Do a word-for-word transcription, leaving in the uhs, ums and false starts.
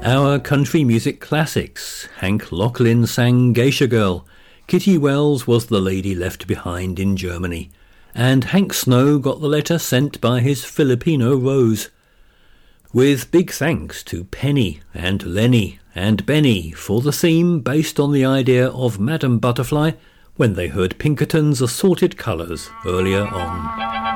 Our country music classics. Hank Locklin sang Geisha Girl. Kitty Wells was the lady left behind in Germany. And Hank Snow got the letter sent by his Filipino Rose. With big thanks to Penny and Lenny and Benny for the theme based on the idea of Madame Butterfly when they heard Pinkerton's Assorted Colours earlier on.